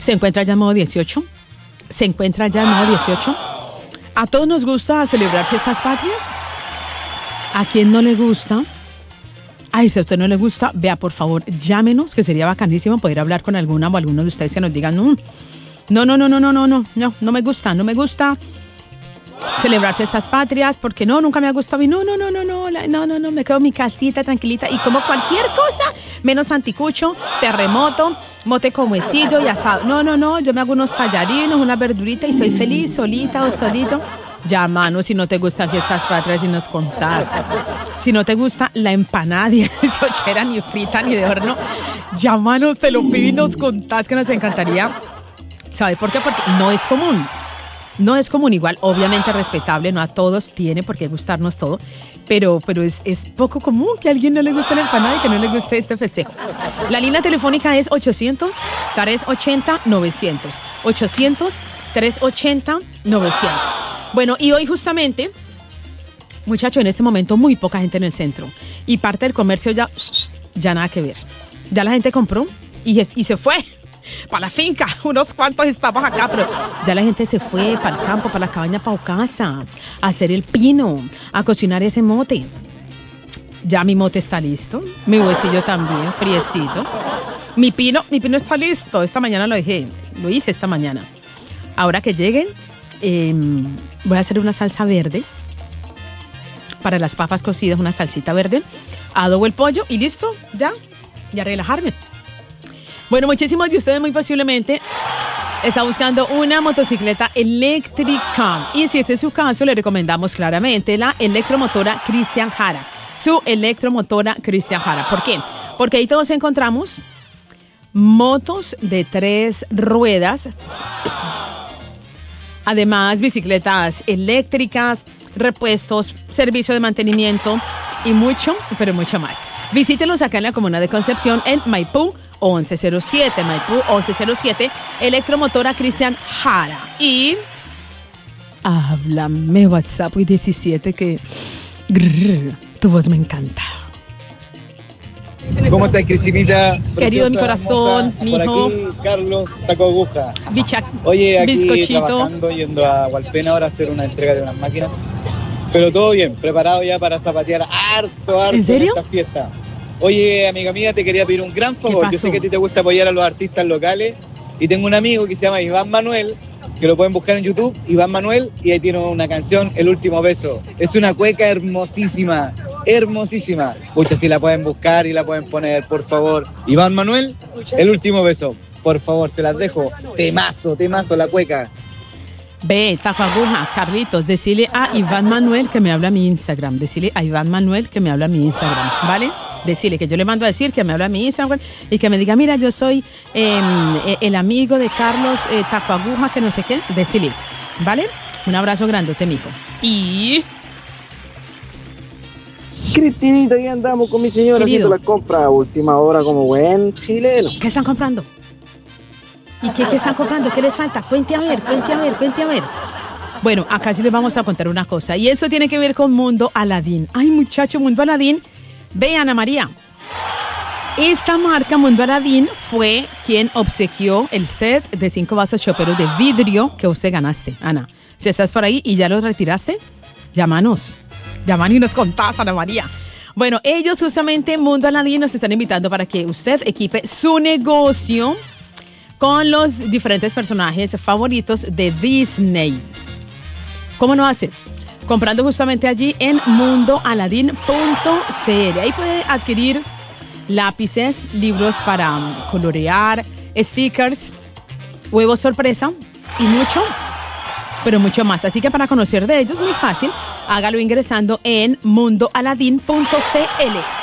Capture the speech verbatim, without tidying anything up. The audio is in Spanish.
Se encuentra ya en modo dieciocho. Se encuentra ya en modo dieciocho. A todos nos gusta celebrar fiestas patrias. ¿A quién no le gusta? Ay, si a usted no le gusta, vea, por favor, llámenos, que sería bacanísimo poder hablar con alguna o alguno de ustedes que nos digan, no, no, no, no, no, no, no, no, no, no me gusta, no me gusta celebrar fiestas patrias, porque no, nunca me ha gustado a mí, no, no, no, no, no, no, no, no, me quedo en mi casita tranquilita y como cualquier cosa, menos anticucho, terremoto, mote con huesillo y asado. No, no, no, yo me hago unos tallarines, una verdurita y soy feliz, solita o solito. Ya, mano, si no te gustan fiestas patrias y nos contás. Si no te gusta la empanada dieciochera, ni frita, ni de horno, ya, mano, te lo pido y nos contás, que nos encantaría. ¿Sabe por qué? Porque no es común. No es común, igual, obviamente respetable, no a todos tiene por qué gustarnos todo, pero, pero es, es poco común que a alguien no le guste la empanada y que no le guste este festejo. La línea telefónica es ochocientos, trescientos ochenta, novecientos. ochocientos, trescientos ochenta, novecientos. Bueno, y hoy justamente, muchacho, en este momento muy poca gente en el centro y parte del comercio ya, ya nada que ver. Ya la gente compró y, y se fue para la finca. Unos cuantos estamos acá, pero ya la gente se fue para el campo, para la cabaña, para casa, a hacer el pino, a cocinar ese mote. Ya mi mote está listo, mi huesillo también, friecito. Mi pino, mi pino está listo. Esta mañana lo dejé, lo hice esta mañana. Ahora que lleguen, eh, voy a hacer una salsa verde para las papas cocidas, una salsita verde. Adobo el pollo y listo, ya, ya relajarme. Bueno, muchísimos de ustedes muy posiblemente están buscando una motocicleta eléctrica. Y si este es su caso, le recomendamos claramente la electromotora Cristian Jara. Su electromotora Cristian Jara. ¿Por qué? Porque ahí todos encontramos motos de tres ruedas. Además, bicicletas eléctricas, repuestos, servicio de mantenimiento y mucho, pero mucho más. Visítelos acá en la comuna de Concepción, en Maipú once cero siete, Maipú once cero siete, Electromotora Cristian Jara. Y háblame WhatsApp y diecisiete que grrr, tu voz me encanta. ¿Cómo estás, Cristinita? Querido mi corazón, mi hijo. Por aquí, Carlos Taco Aguja. Bicha, Oye, aquí bizcochito. Trabajando, yendo a Hualpena ahora a hacer una entrega de unas máquinas. Pero todo bien, preparado ya para zapatear harto, harto ¿En serio? en esta fiesta. Oye, amiga mía, te quería pedir un gran favor. Yo sé que a ti te gusta apoyar a los artistas locales y tengo un amigo que se llama Iván Manuel, que lo pueden buscar en YouTube, Iván Manuel, y ahí tiene una canción, El Último Beso. Es una cueca hermosísima, hermosísima. Pucha, si la pueden buscar y la pueden poner, por favor. Iván Manuel, El Último Beso. Por favor, se las dejo. Temazo, temazo la cueca. Ve, Taco Aguja, Carlitos, decirle a Iván Manuel que me habla a mi Instagram. Decirle a Iván Manuel que me habla a mi Instagram, ¿vale? Decirle que yo le mando a decir que me habla a mi Instagram y que me diga, mira, yo soy eh, el amigo de Carlos eh, Taco Aguja, que no sé qué. Decirle, ¿vale? Un abrazo grandote, mijo. Y... Cristinita, ahí andamos con mi señora Querido. haciendo la compra a última hora como buen chileno. ¿Qué están comprando? ¿Y qué, qué están comprando? ¿Qué les falta? Cuente a ver, cuente a ver, cuente a ver. Bueno, acá sí les vamos a contar una cosa. Y eso tiene que ver con Mundo Aladín. Ay, muchacho, Mundo Aladín. Ve, Ana María. Esta marca, Mundo Aladín, fue quien obsequió el set de cinco vasos choperos de vidrio que usted ganaste, Ana. Si estás por ahí y ya los retiraste, llámanos. Llaman y nos contás, Ana María. Bueno, ellos justamente, Mundo Aladín, nos están invitando para que usted equipe su negocio con los diferentes personajes favoritos de Disney. ¿Cómo no hace? Comprando justamente allí en mundo aladín punto c l. Ahí puede adquirir lápices, libros para colorear, stickers, huevos sorpresa y mucho, pero mucho más. Así que para conocer de ellos, muy fácil, hágalo ingresando en mundo aladín punto c l.